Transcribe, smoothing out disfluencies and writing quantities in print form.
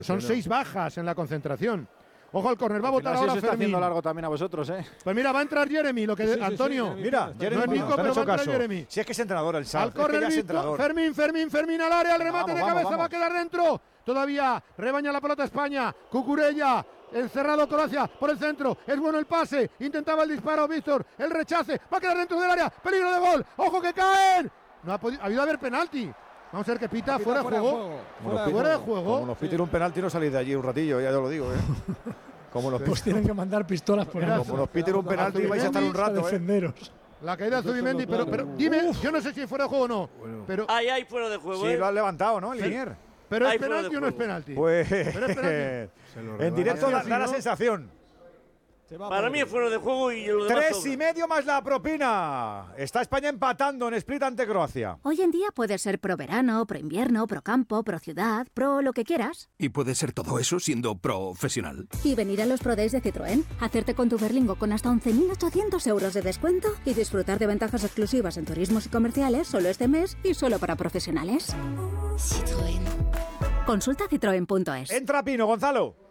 Son 6 bajas en la concentración. Ojo al córner, va a botar ahora se está Fermín. haciendo largo también a vosotros, ¿eh? Pues mira, va a entrar Jeremy, lo que Antonio. Mira, Jeremy, no es Nico, pero va a entrar Jeremy. Si es que es entrenador el Sal. Al córner, Fermín al área, el remate de cabeza, va a quedar dentro. Todavía rebaña la pelota España. Cucurella, encerrado Croacia por el centro. Es bueno el pase, intentaba el disparo Víctor. El rechace, va a quedar dentro del área. Peligro de gol, ojo que caen. No ha habido haber penalti. Vamos a ver que pita fuera de juego. Fuera de juego. Como nos piten un penalti no salís de allí un ratillo, ya lo digo, ¿eh? Como nos Pues tienen que mandar pistolas por ahí. Como nos piten un penalti vais a estar un rato, defenderos. La caída de Zubimendi, pero dime, yo no sé si es fuera de juego o no. Pero hay fuera de juego. Sí, lo han levantado, ¿no, Linier? ¿Pero es penalti o no es penalti? Pues ¿Pero es penalti? en directo da la sensación. Para mí es fuera de juego y lo demás 3,5 más la propina. Está España empatando en Split ante Croacia. Hoy en día puede ser pro verano, pro invierno, pro campo, pro ciudad, pro lo que quieras. Y puede ser todo eso siendo profesional. Y venir a los Pro Days de Citroën, hacerte con tu Berlingo con hasta 11.800 euros de descuento y disfrutar de ventajas exclusivas en turismos y comerciales solo este mes y solo para profesionales. Citroën. Consulta citroen.es. Entra Pino, Gonzalo.